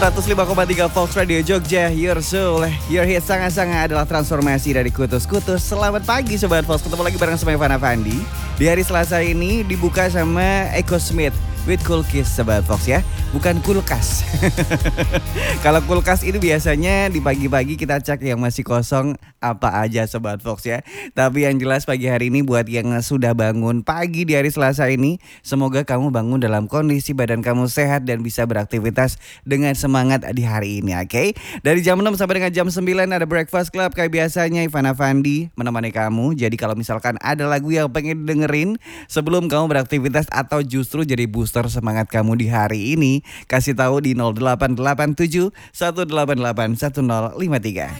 105,3 Fox Radio Jogja, Your Soul, Your Hit. Sangat-sangat adalah transformasi dari kutus-kutus. Selamat pagi Sobat Fox, ketemu lagi bareng sama Ivana Fandi. Di hari Selasa ini dibuka sama Echo Smith with Cool Kiss Sobat Fox ya, bukan kulkas. Kalau kulkas itu biasanya di pagi-pagi kita cek yang masih kosong apa aja Sobat Fox ya. Tapi yang jelas pagi hari ini buat yang sudah bangun pagi di hari Selasa ini, semoga kamu bangun dalam kondisi badan kamu sehat dan bisa beraktivitas dengan semangat di hari ini, oke? Dari jam 6 sampai dengan jam 9 ada Breakfast Club kayak biasanya, Ivana Fandi menemani kamu. Jadi kalau misalkan ada lagu yang pengen dengerin sebelum kamu beraktivitas atau justru jadi booster semangat kamu di hari ini, kasih tahu di 0887 188 1053.